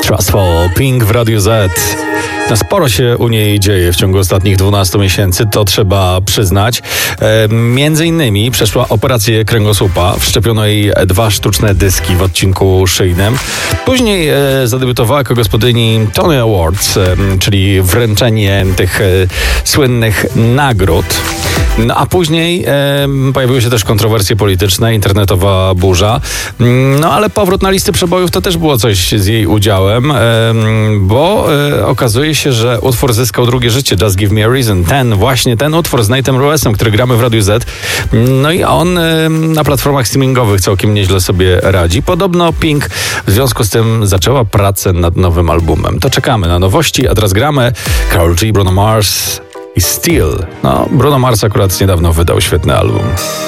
Trustful, Pink w Radiu Z. No sporo się u niej dzieje w ciągu ostatnich 12 miesięcy, to trzeba przyznać. Między innymi przeszła operację kręgosłupa, wszczepiono jej 2 sztuczne dyski w odcinku szyjnym. Później zadebiutowała jako gospodyni Tony Awards, czyli wręczenie tych słynnych nagród. No a później pojawiły się też kontrowersje polityczne, internetowa burza. No ale powrót na listy przebojów to też było coś z jej udziałem, bo okazuje się, że utwór zyskał drugie życie, Just Give Me a Reason. Właśnie ten utwór z Nate'em Ruessem, który gramy w Radiu Z. No i on na platformach streamingowych całkiem nieźle sobie radzi. Podobno Pink w związku z tym zaczęła pracę nad nowym albumem. To czekamy na nowości, a teraz gramy Karol G, Bruno Mars i Still. No, Bruno Mars akurat niedawno wydał świetny album.